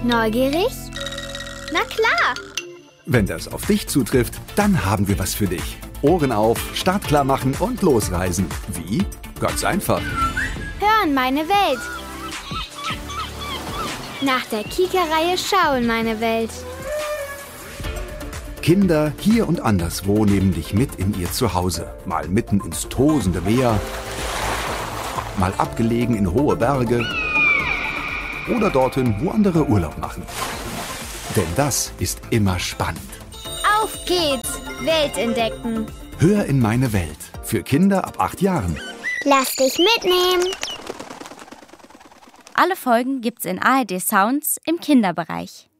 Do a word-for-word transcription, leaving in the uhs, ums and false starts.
Neugierig? Na klar! Wenn das auf dich zutrifft, dann haben wir was für dich. Ohren auf, startklar machen und losreisen. Wie? Ganz einfach. Hören meine Welt. Nach der Kika-Reihe Schauen meine Welt. Kinder hier und anderswo nehmen dich mit in ihr Zuhause. Mal mitten ins tosende Meer, mal abgelegen in hohe Berge oder dorthin, wo andere Urlaub machen. Denn das ist immer spannend. Auf geht's! Welt entdecken. Hör in meine Welt. Für Kinder ab acht Jahren. Lass dich mitnehmen. Alle Folgen gibt's in A R D Sounds im Kinderbereich.